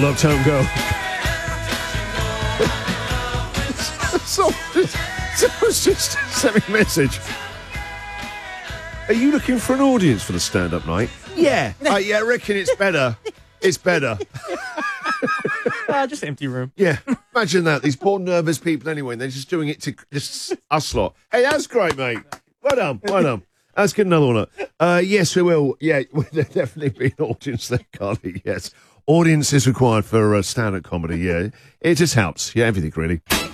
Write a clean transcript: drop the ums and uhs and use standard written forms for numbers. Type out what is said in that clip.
Uptown Girl. Someone's just sent me a message. Are you looking for an audience for the stand-up night? Yeah. Yeah, I reckon it's better. It's better. Just empty room. Yeah, imagine that. These poor nervous people anyway, and they're just doing it to just us lot. Hey, that's great, mate. Well done, well done. Let's get another one up. Yes, we will. Yeah, there'll definitely be an audience there, Carly, yes. Audience is required for stand-up comedy, yeah. It just helps. Yeah, everything, really.